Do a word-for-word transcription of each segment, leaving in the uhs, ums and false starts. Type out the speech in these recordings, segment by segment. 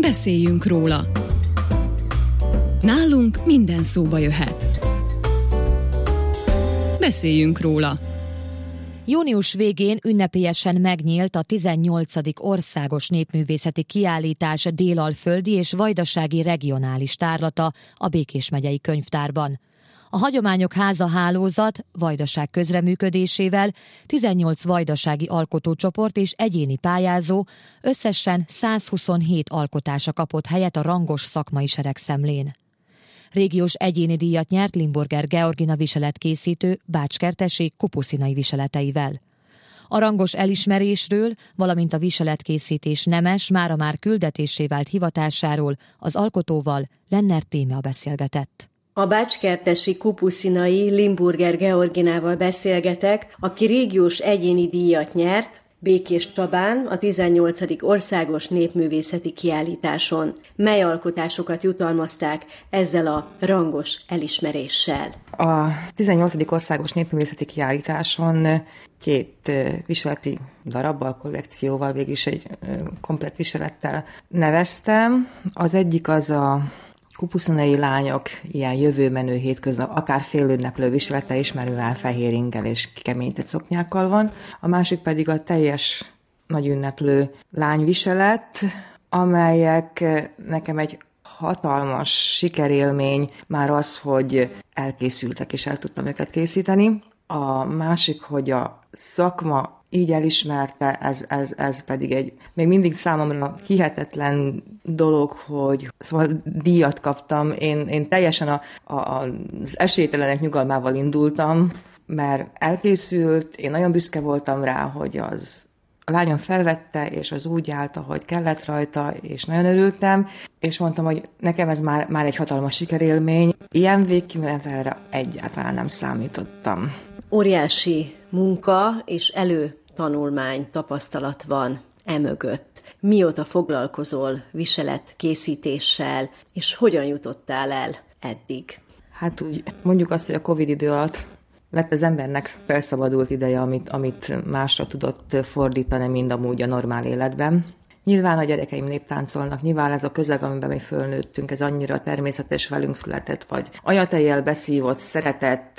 Beszéljünk róla. Nálunk minden szóba jöhet. Beszéljünk róla. Június végén ünnepélyesen megnyílt a tizennyolcadik országos népművészeti kiállítás délalföldi és vajdasági regionális tárlata a Békés megyei könyvtárban. A Hagyományok Háza hálózat Vajdaság közreműködésével tizennyolc vajdasági alkotócsoport és egyéni pályázó összesen százhuszonhét alkotása kapott helyet a rangos szakmai seregszemlén. Régiós egyéni díjat nyert Limburger Georgina viseletkészítő bácskertesi kupuszinai viseleteivel. A rangos elismerésről, valamint a viseletkészítés nemes, mára már küldetésé vált hivatásáról az alkotóval Lennert Tímea beszélgetett. A bácskertesi kupuszinai Limburger Georginával beszélgetek, aki régiós egyéni díjat nyert Békés Csabán a tizennyolcadik országos népművészeti kiállításon. Mely alkotásokat jutalmazták ezzel a rangos elismeréssel? A tizennyolcadik országos népművészeti kiállításon két viseleti darabbal, kollekcióval, végülis egy komplett viselettel neveztem. Az egyik az a kupuszinai lányok ilyen jövőmenő hétköznap, akár félünneplő viselete ismerően fehér ingel és kikeményített szoknyákkal van. A másik pedig a teljes nagyünneplő lányviselet, amelyek nekem egy hatalmas sikerélmény már az, hogy elkészültek és el tudtam őket készíteni. A másik, hogy a szakma így elismerte, ez, ez, ez pedig egy még mindig számomra hihetetlen dolog, hogy szóval díjat kaptam. Én, én teljesen a, a, az esélytelenek nyugalmával indultam, mert elkészült, én nagyon büszke voltam rá, hogy az a lányom felvette, és az úgy állt, ahogy kellett rajta, és nagyon örültem, és mondtam, hogy nekem ez már, már egy hatalmas sikerélmény. Ilyen végkimenetelre egyáltalán nem számítottam. Óriási munka és előtanulmány tapasztalat van emögött. Mióta foglalkozol viselet készítéssel, és hogyan jutottál el eddig? Hát úgy mondjuk azt, hogy a Covid idő alatt lett az embernek felszabadult ideje, amit, amit másra tudott fordítani, mind amúgy a normál életben. Nyilván a gyerekeim néptáncolnak, nyilván ez a közeg, amiben mi fölnőttünk, ez annyira természetes, velünk született, vagy anyatejjel beszívott, szeretett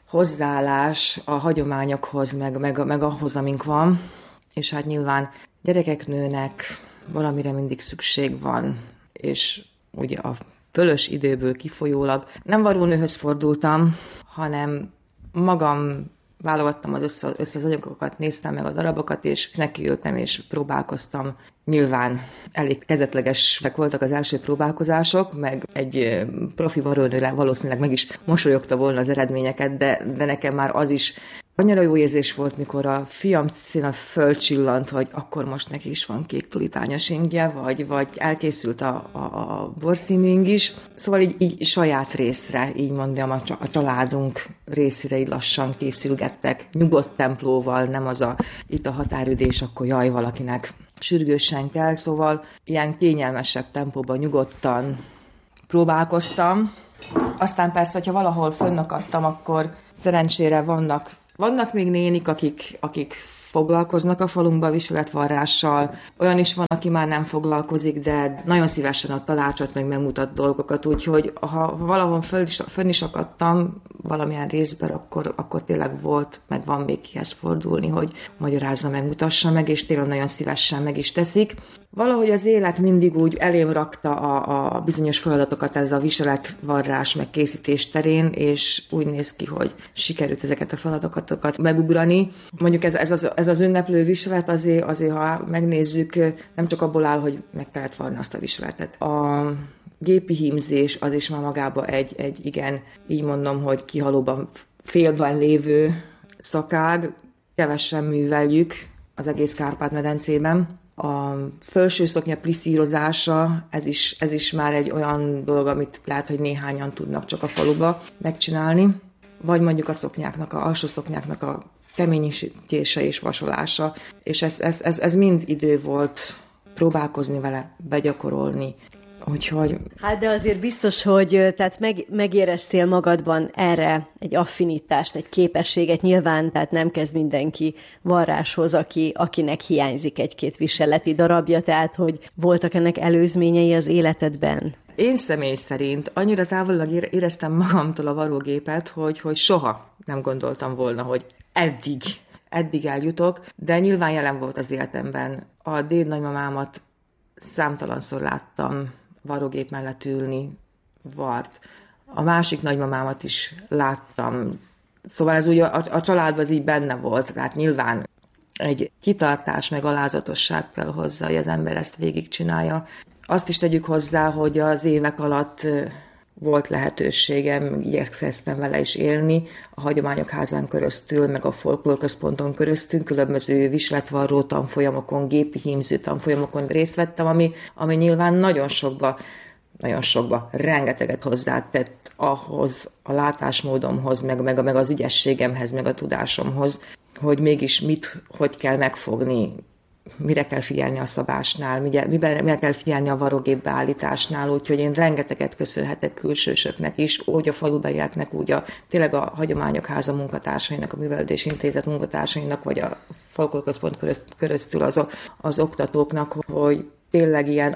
hozzáállás a hagyományokhoz, meg, meg, meg ahhoz, amink van. És hát nyilván gyerekek nőnek, valamire mindig szükség van, és ugye a fölös időből kifolyólag nem varrónőhöz fordultam, hanem magam válogattam az össze, össze az anyagokat, néztem meg a darabokat, és nekiültem, és próbálkoztam. Nyilván elég kezdetlegesek voltak az első próbálkozások, meg egy profi varrónő valószínűleg meg is mosolyogta volna az eredményeket, de, de nekem már az is annyira jó érzés volt, mikor a fiam színe fölcsillant, hogy akkor most neki is van kék tulipányos ingje, vagy, vagy elkészült a, a, a borszínű ing is. Szóval így, így saját részre, így mondjam, a, a családunk részére így lassan készülgettek, nyugodt templóval, nem az a itt a határidés, akkor jaj, valakinek sürgősen kell, szóval ilyen kényelmesebb tempóban nyugodtan próbálkoztam. Aztán persze, hogyha valahol fönnakadtam, akkor szerencsére vannak Vannak még nénik, akik, akik foglalkoznak a falunkba viseletvarrással. Olyan is van, aki már nem foglalkozik, de nagyon szívesen ad tanácsot, meg megmutat dolgokat. Úgyhogy ha valahol föl is, fönn is akadtam valamilyen részben, akkor, akkor tényleg volt, meg van még kihez fordulni, hogy magyarázza, megmutassa meg, és tényleg nagyon szívesen meg is teszik. Valahogy az élet mindig úgy elém rakta a, a bizonyos feladatokat ez a viseletvarrás meg készítés terén, és úgy néz ki, hogy sikerült ezeket a feladatokat megugrani. Mondjuk ez, ez, az, ez az ünneplő viselet azért, azért, ha megnézzük, nem csak abból áll, hogy meg kellett varni azt a viseletet. A gépi hímzés az is már magában egy, egy igen, így mondom, hogy kihalóban félben lévő szakág. Kevesen műveljük az egész Kárpát-medencében. A felső szoknya pliszírozása, ez is, ez is már egy olyan dolog, amit lehet, hogy néhányan tudnak csak a faluba megcsinálni. Vagy mondjuk a szoknyáknak, a alsó szoknyáknak a keményítése és vasolása. És ez, ez, ez, ez mind idő volt próbálkozni vele, begyakorolni, Úgyhogy... Hát de azért biztos, hogy tehát meg, megéreztél magadban erre egy affinitást, egy képességet nyilván, tehát nem kezd mindenki varráshoz, aki, akinek hiányzik egy-két viseleti darabja, tehát hogy voltak ennek előzményei az életedben? Én személy szerint annyira távolilag éreztem magamtól a varrógépet, hogy, hogy soha nem gondoltam volna, hogy eddig, eddig eljutok, de nyilván jelen volt az életemben. A dédnagymamámat számtalanszor láttam varrógép mellett ülni, vart. A másik nagymamámat is láttam. Szóval ez úgy a, a családban az így benne volt, tehát nyilván egy kitartás meg alázatosság kell hozzá, hogy az ember ezt végigcsinálja. Azt is tegyük hozzá, hogy az évek alatt volt lehetőségem, igyekeztem vele is élni, a Hagyományok Házán keresztül, meg a Folklórközponton keresztül, különböző viseletvarró tanfolyamokon, gépi hímző tanfolyamokon részt vettem, ami, ami nyilván nagyon sokba, nagyon sokba rengeteget hozzátett ahhoz, a látásmódomhoz, meg, meg, meg az ügyességemhez, meg a tudásomhoz, hogy mégis mit, hogy kell megfogni, mire kell figyelni a szabásnál, miben, mire kell figyelni a varrógép beállításnál, úgyhogy én rengeteget köszönhetek külsősöknek is, úgy a falubelieknek, úgy a, tényleg a Hagyományok Háza munkatársainak, a Művelődési Intézet munkatársainak, vagy a Folklórközpont köröztül az, az oktatóknak, hogy tényleg ilyen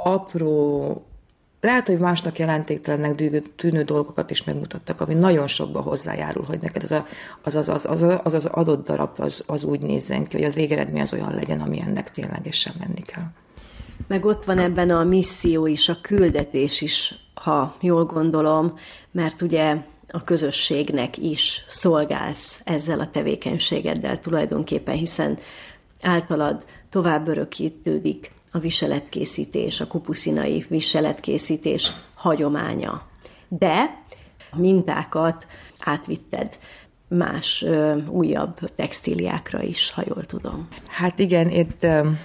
apró, lehet, hogy másnak jelentéktelennek tűnő dolgokat is megmutattak, ami nagyon sokba hozzájárul, hogy neked az a, az, az, az, az, az, az adott darab az, az úgy nézzen ki, hogy a végeredmény az olyan legyen, ami ennek ténylegesen menni kell. Meg ott van ebben a misszió is, a küldetés is, ha jól gondolom, mert ugye a közösségnek is szolgálsz ezzel a tevékenységeddel tulajdonképpen, hiszen általad tovább örökítődik a viseletkészítés, a kupuszinai viseletkészítés hagyománya. De a mintákat átvitted más ö, újabb textíliákra is, ha jól tudom. Hát igen, itt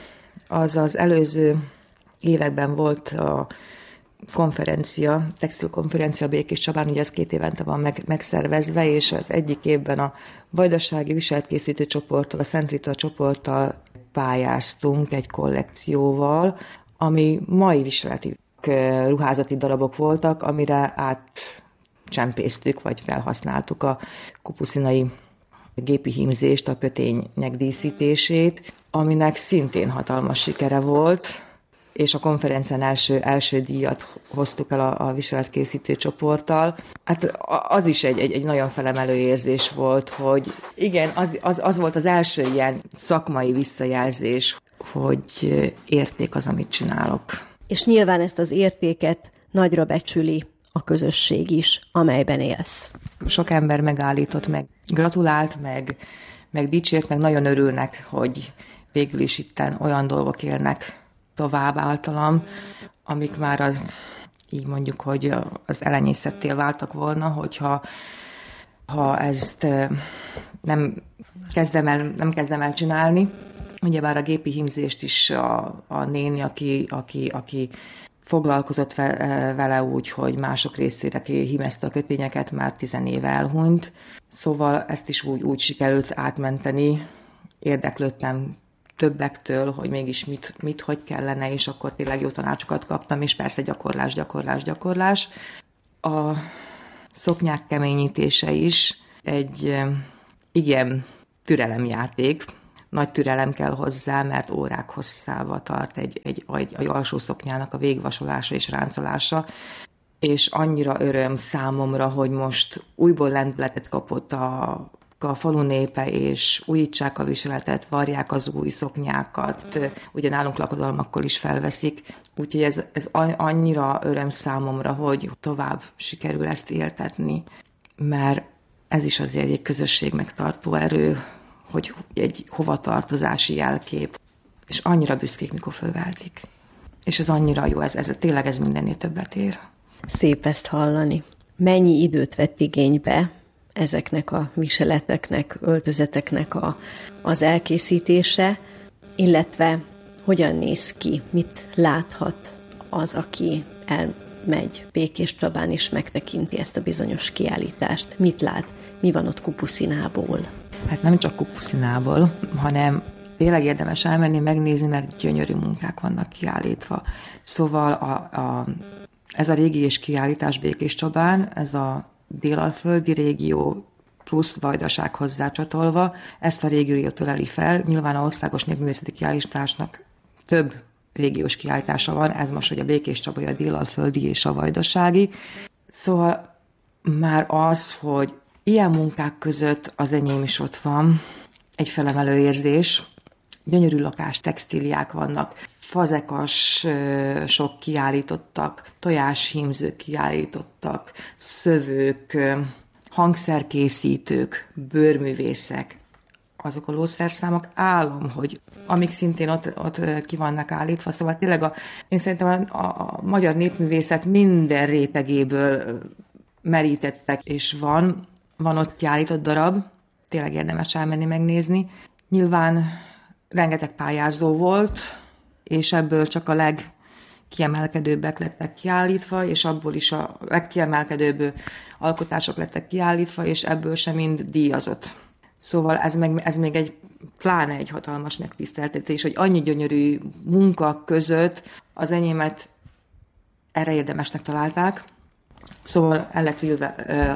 az az előző években volt a konferencia, textilkonferencia Békés Csabán, ugye ez két évente van meg, megszervezve, és az egyik évben a vajdasági viseletkészítő csoporttal, a Szent Rita csoporttal pályáztunk egy kollekcióval, ami mai viseleti ruházati darabok voltak, amire átcsempésztük, vagy felhasználtuk a kupuszinai gépi hímzést, a kötények díszítését, aminek szintén hatalmas sikere volt, és a konferencián első, első díjat hoztuk el a, a viseletkészítő csoporttal. Hát az is egy, egy, egy nagyon felemelő érzés volt, hogy igen, az, az, az volt az első ilyen szakmai visszajelzés, hogy érték az, amit csinálok. És nyilván ezt az értéket nagyra becsüli a közösség is, amelyben élsz. Sok ember megállított, meg gratulált, meg, meg dicsért, meg nagyon örülnek, hogy végül is itten olyan dolgok élnek tovább általam, amik már az, így mondjuk, hogy az elenyészettél váltak volna, hogyha ha ezt nem kezdem el, nem kezdem el csinálni. Ugyebár a gépi hímzést is a, a néni, aki, aki, aki foglalkozott vele úgy, hogy mások részére hímezte a kötényeket, már tizen éve elhunyt. Szóval ezt is úgy, úgy sikerült átmenteni. Érdeklődtem többektől, hogy mégis mit, mit, hogy kellene, és akkor tényleg jó tanácsokat kaptam, és persze gyakorlás, gyakorlás, gyakorlás. A szoknyák keményítése is egy igen türelemjáték. Nagy türelem kell hozzá, mert órák hosszába tart egy, egy, egy alsó szoknyának a végvasolása és ráncolása, és annyira öröm számomra, hogy most újból lendületet kapott a a falu népe, és újítsák a viseletet, varják az új szoknyákat, ugye nálunk lakodalmakkor is felveszik, úgyhogy ez, ez annyira öröm számomra, hogy tovább sikerül ezt éltetni, mert ez is azért egy közösség megtartó erő, hogy egy hovatartozási jelkép, és annyira büszkék, mikor fölváltik. És ez annyira jó, ez, ez tényleg ez mindennél többet ér. Szép ezt hallani. Mennyi időt vett igénybe ezeknek a viseleteknek, öltözeteknek a, az elkészítése, illetve hogyan néz ki, mit láthat az, aki elmegy Békés Csabán és megtekinti ezt a bizonyos kiállítást. Mit lát? Mi van ott kupuszinából? Hát nem csak kupuszinából, hanem tényleg érdemes elmenni, megnézni, mert gyönyörű munkák vannak kiállítva. Szóval a, a, ez a régi és kiállítás Békéscsabán, ez a délalföldi régió plusz Vajdaság hozzácsatolva, ezt a régiót öleli fel. Nyilván a Országos Népművészeti Kiállításnak több régiós kiállítása van, ez most, hogy a Békéscsabai, a délalföldi és a vajdasági. Szóval már az, hogy ilyen munkák között az enyém is ott van, egy felemelő érzés, gyönyörű lakás, textíliák vannak, fazekas sok kiállítottak, tojáshímzők kiállítottak, szövők, hangszerkészítők, bőrművészek, azok a lószerszámok, álom, hogy amik szintén ott, ott ki vannak állítva, szóval tényleg a, én szerintem a, a magyar népművészet minden rétegéből merítettek, és van, van ott kiállított darab, tényleg érdemes elmenni megnézni. Nyilván rengeteg pályázó volt, és ebből csak a legkiemelkedőbbek lettek kiállítva, és abból is a legkiemelkedőbb alkotások lettek kiállítva, és ebből sem mind díjazott. Szóval ez, meg, ez még egy pláne egy hatalmas megtiszteltetés, hogy annyi gyönyörű munka között az enyémet erre érdemesnek találták. Szóval el lett ülve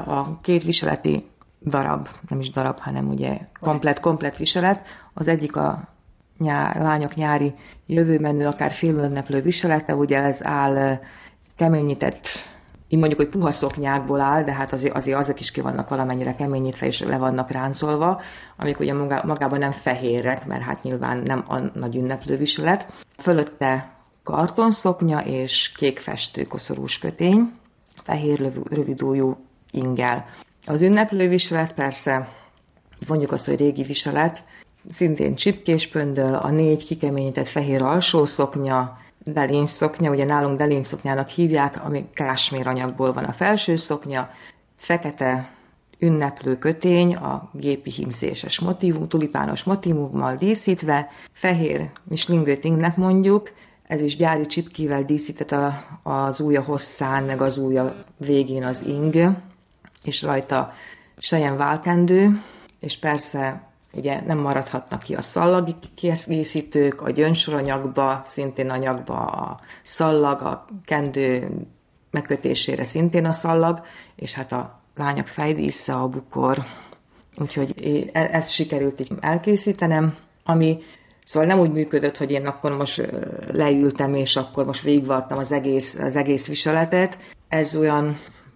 a két viseleti darab, nem is darab, hanem ugye komplet, komplet viselet. Az egyik a nyár, lányok nyári jövőmenő, akár félünneplő viselete, ugye ez áll keményített, így mondjuk, hogy puha szoknyákból áll, de hát azért, azért azok is ki vannak valamennyire keményítve, és le vannak ráncolva, amik ugye magában nem fehérek, mert hát nyilván nem a nagy ünneplő viselet. Fölötte kartonszoknya és kék festő koszorús kötény, fehér rövidújú ingel. Az ünneplő viselet persze, mondjuk azt, hogy régi viselet, szintén csipkéspöndöl, a négy kikeményített fehér alsó szoknya, delényszoknya, ugye nálunk delényszoknyának hívják, ami kásmér anyagból van a felső szoknya, fekete ünneplő kötény, a gépi hímzéses motivum, tulipános motivummal díszítve, fehér mislingőtingnek mondjuk, ez is gyári csipkével díszített a, az ujja hosszán, meg az ujja végén az ing, és rajta selyem válkendő, és persze ugye nem maradhatnak ki a szallagi készítők, a gyöngysoranyagba, szintén anyagba a szallag, a kendő megkötésére szintén a szallag, és hát a lányok fejdísze, a bukor. Úgyhogy ezt sikerült így elkészítenem, ami szóval nem úgy működött, hogy én akkor most leültem, és akkor most végigvartam az egész, az egész viseletet. Ez olyan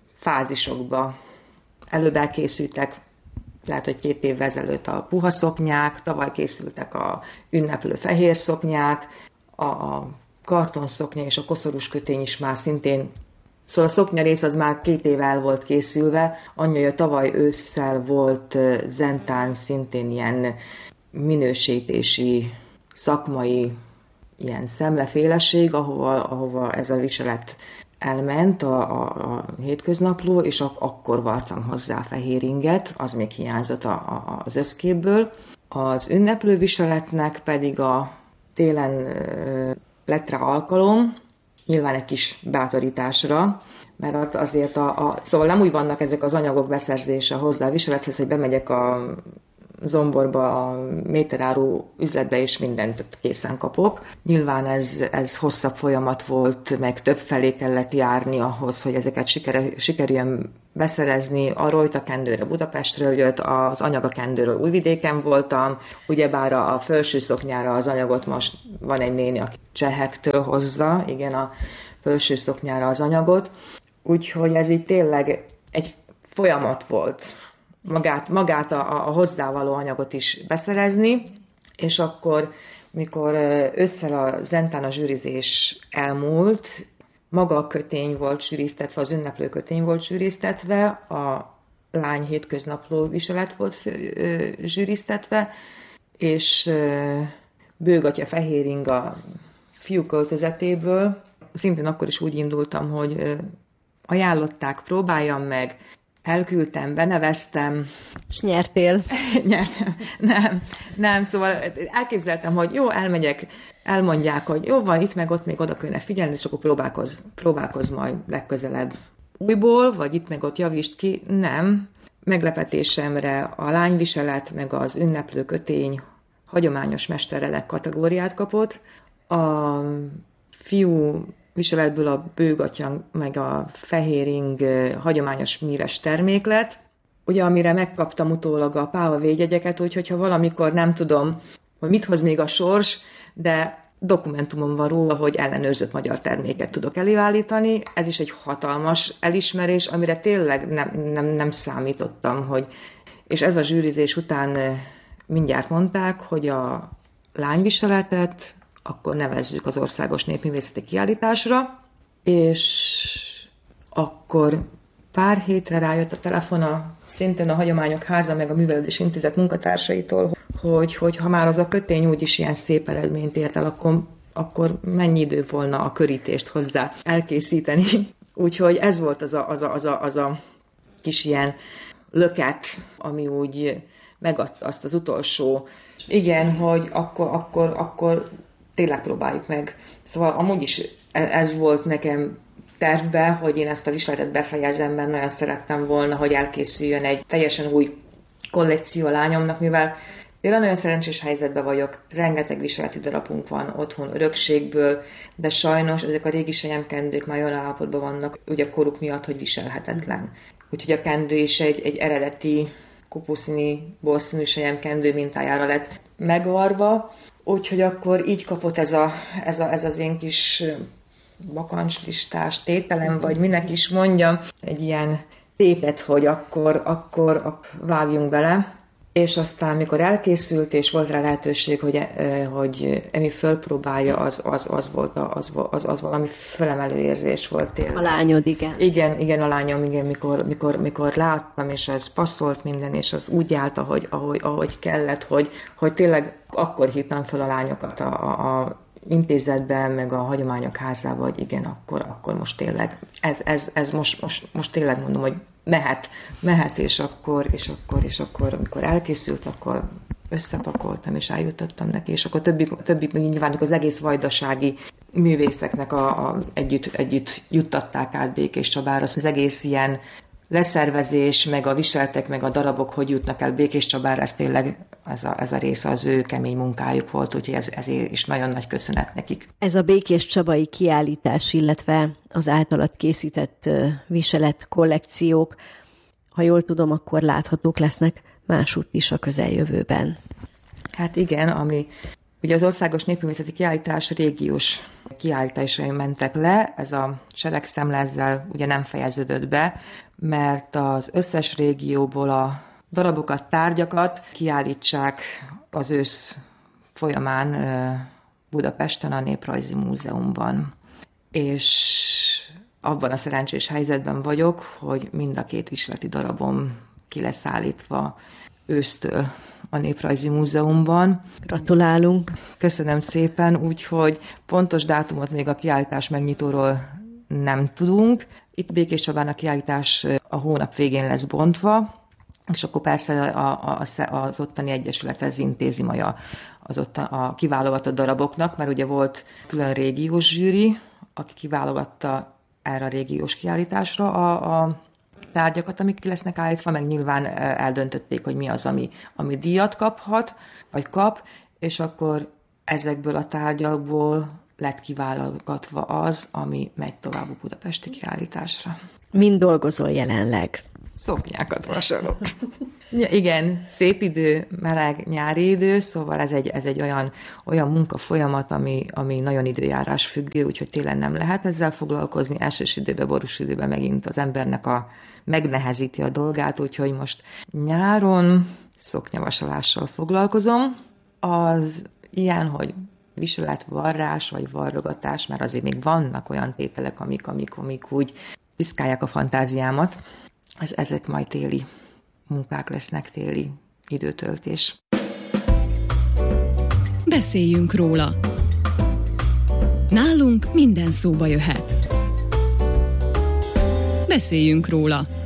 fázisokba előbb elkészültek, lehet, hogy két évvel ezelőtt a puha szoknyák, tavaly készültek a ünneplő fehér szoknyák, a kartonszoknya és a koszorús kötény is már szintén, szóval a szoknya rész az már két éve el volt készülve, annyi, hogy tavaly ősszel volt Zentán szintén ilyen minősítési, szakmai ilyen szemleféleség, ahova, ahova ez a viselet elment a, a, a hétköznapló, és ak- akkor vartam hozzá fehér inget, az még hiányzott a, a, az összképből. Az ünneplő viseletnek pedig a télen ö, lett rá alkalom, nyilván egy kis bátorításra, mert azért a, a, szóval nem úgy vannak ezek az anyagok beszerzése hozzá a viselethez, hogy bemegyek a Zomborba, a méteráru üzletbe, és mindent készen kapok. Nyilván ez, ez hosszabb folyamat volt, meg több felé kellett járni ahhoz, hogy ezeket siker, sikerüljön beszerezni. A rojtakendőre Budapestről jött, az anyagakendőről Újvidéken voltam, ugyebár a felső szoknyára az anyagot most van egy néni, aki csehektől hozza, igen, a felső szoknyára az anyagot. Úgyhogy ez így tényleg egy folyamat volt. magát, magát a, a hozzávaló anyagot is beszerezni, és akkor, mikor ősszel a Zentán a zsűrizés elmúlt, maga a kötény volt zsűriztetve, az ünneplő kötény volt zsűriztetve, a lány hétköznapló viselet volt zsűriztetve, és bőgatya fehér inga fiú költözetéből. Szintén akkor is úgy indultam, hogy ajánlották, próbáljam meg, elküldtem, beneveztem. És nyertél? Nyertem. Nem, nem, szóval elképzeltem, hogy jó, elmegyek, elmondják, hogy jó van, itt meg ott még oda kéne figyelni, és akkor próbálkozz, próbálkozz majd legközelebb újból, vagy itt meg ott javítsd ki. Nem. Meglepetésemre a lányviselet, meg az ünneplő kötény hagyományos mesterrelek kategóriát kapott. A fiú viseletből a bőgatya meg a fehéring hagyományos míres terméklet. Ugye, amire megkaptam utólag a páva védjegyeket, úgyhogy ha valamikor nem tudom, hogy mit hoz még a sors, de dokumentumom van róla, hogy ellenőrzött magyar terméket tudok előállítani. Ez is egy hatalmas elismerés, amire tényleg nem, nem, nem számítottam, hogy... És ez a zsűrizés után mindjárt mondták, hogy a lányviseletet akkor nevezzük az országos népművészeti kiállításra, és akkor pár hétre rájött a telefon a, szintén a Hagyományok Háza meg a Művelődési Intézet munkatársaitól, hogy, hogy ha már az a kötény úgyis ilyen szép eredményt ért el, akkor, akkor mennyi idő volna a körítést hozzá elkészíteni. Úgyhogy ez volt az a, az a, az a, az a kis ilyen löket, ami úgy megadta azt az utolsó, igen, hogy akkor, akkor, akkor tényleg próbáljuk meg. Szóval amúgy is ez volt nekem tervbe, hogy én ezt a viseletet befejezem, mert nagyon szerettem volna, hogy elkészüljön egy teljesen új kollekció a lányomnak, mivel tényleg nagyon szerencsés helyzetben vagyok, rengeteg viseleti darabunk van otthon örökségből, de sajnos ezek a régi selyemkendők már olyan állapotban vannak, ugye koruk miatt, hogy viselhetetlen. Úgyhogy a kendő is egy, egy eredeti kupuszini, borszínű selyemkendő mintájára lett megvarva, úgyhogy akkor így kapott ez, a, ez, a, ez az én kis bakancslistás tételem, vagy minek is mondjam, egy ilyen tétet, hogy akkor, akkor, akkor vágjunk bele. És aztán, mikor elkészült, és volt rá lehetőség, hogy, hogy Emi fölpróbálja, az, az, az volt az, az, az valami felemelő érzés volt tényleg. A lányod, igen. Igen, igen, a lányom, igen, mikor, mikor, mikor láttam, és ez passzolt minden, és az úgy állt, ahogy, ahogy, ahogy kellett, hogy, hogy tényleg akkor hittem fel a lányokat a, a, a intézetben, meg a Hagyományok Házában, hogy igen, akkor, akkor most tényleg, ez, ez, ez most, most, most tényleg mondom, hogy mehet, mehet, és akkor, és akkor, és akkor, amikor elkészült, akkor összepakoltam, és eljutottam neki, és akkor többik, többik nyilván az egész vajdasági művészeknek a, a, együtt, együtt juttatták át Békés Csabára. Az egész ilyen leszervezés, meg a viseletek, meg a darabok, hogy jutnak el Békés Csabára, ez tényleg ez a, ez a része az ő kemény munkájuk volt, úgyhogy ez, ezért is nagyon nagy köszönet nekik. Ez a Békés Csabai kiállítás, illetve az általad készített viselet kollekciók, ha jól tudom, akkor láthatók lesznek másútt is a közeljövőben. Hát igen, ami ugye az Országos Népművészeti Kiállítás régiós kiállításai mentek le, ez a seregszemle ezzel ugye nem fejeződött be, mert az összes régióból a darabokat, tárgyakat kiállítsák az ősz folyamán Budapesten a Néprajzi Múzeumban. És abban a szerencsés helyzetben vagyok, hogy mind a két viseleti darabom ki lesz állítva ősztől a Néprajzi Múzeumban. Gratulálunk! Köszönöm szépen, úgyhogy pontos dátumot még a kiállítás megnyitóról nem tudunk. Itt Békés Csabán a kiállítás a hónap végén lesz bontva, és akkor persze a, a, az ottani egyesület ez intézi majd a, az ott a kiválogatott daraboknak, mert ugye volt külön régiós zsűri, aki kiválogatta erre a régiós kiállításra a, a tárgyakat, amik ki lesznek állítva, meg nyilván eldöntötték, hogy mi az, ami, ami díjat kaphat, vagy kap, és akkor ezekből a tárgyakból lett kiválogatva az, ami megy tovább a budapesti kiállításra. Mind dolgozol jelenleg? Szoknyákat vasalok. Ja, igen, szép idő, meleg nyári idő, szóval ez egy, ez egy olyan, olyan munkafolyamat, ami, ami nagyon időjárás függő, úgyhogy télen nem lehet ezzel foglalkozni, elsős időben, borús időben megint az embernek a, megnehezíti a dolgát, úgyhogy most nyáron szoknyavasalással foglalkozom. Az ilyen, hogy viseletvarrás vagy varrogatás, mert azért még vannak olyan tételek, amik, amik, amik úgy piszkálják a fantáziámat. Ez, ezek majd téli munkák lesznek, téli időtöltés. Beszéljünk róla. Nálunk minden szóba jöhet. Beszéljünk róla.